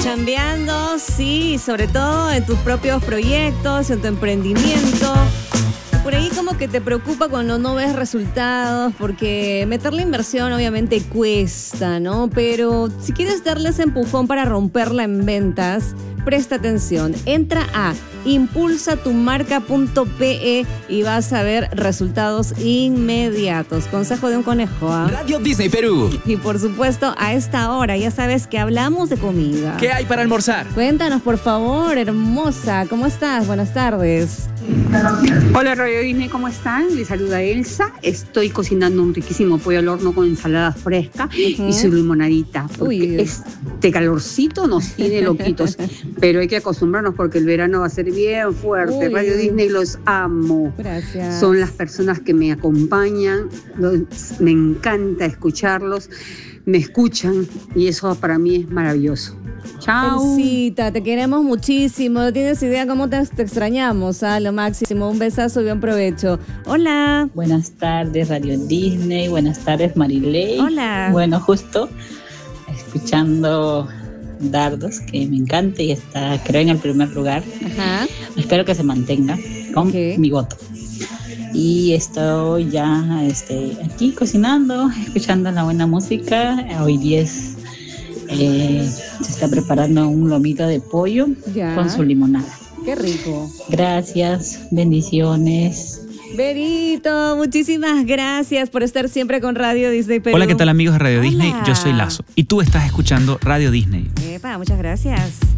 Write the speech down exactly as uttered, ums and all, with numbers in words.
Chambeando, sí, sobre todo en tus propios proyectos, en tu emprendimiento. Por ahí como que te preocupa cuando no ves resultados, porque meter la inversión obviamente cuesta, ¿no? Pero si quieres darle ese empujón para romperla en ventas, presta atención. Entra a impulsa tu marca punto pe y vas a ver resultados inmediatos. Consejo de un conejo, ¿ah? Radio Disney Perú. Y por supuesto, a esta hora ya sabes que hablamos de comida. ¿Qué hay para almorzar? Cuéntanos, por favor, hermosa. ¿Cómo estás? Buenas tardes. Hola Radio Disney, ¿cómo están? Les saluda Elsa. Estoy cocinando un riquísimo pollo al horno con ensalada fresca uh-huh. y su limonadita. Porque Uy. este calorcito nos tiene loquitos. Pero hay que acostumbrarnos porque el verano va a ser bien fuerte. Uy. Radio Disney los amo. Gracias. Son las personas que me acompañan. Los, me encanta escucharlos. Me escuchan y eso para mí es maravilloso. Chao. Elsita, te queremos muchísimo. No tienes idea cómo te, te extrañamos, a ¿ah? Lo máximo. Un besazo y buen provecho. Hola. Buenas tardes, Radio Disney. Buenas tardes, Marilei. Hola. Bueno, justo escuchando Dardos, que me encanta y está, creo, en el primer lugar. Ajá. Espero que se mantenga con okay. mi voto. Y estoy ya este, aquí cocinando, escuchando la buena música. Hoy día es Eh, se está preparando un lomito de pollo ya. con su limonada. Qué rico. Gracias, bendiciones. Berito, muchísimas gracias por estar siempre con Radio Disney Perú. Hola, ¿qué tal amigos de Radio Hola. Disney? Yo soy Lazo y tú estás escuchando Radio Disney. Epa, muchas gracias.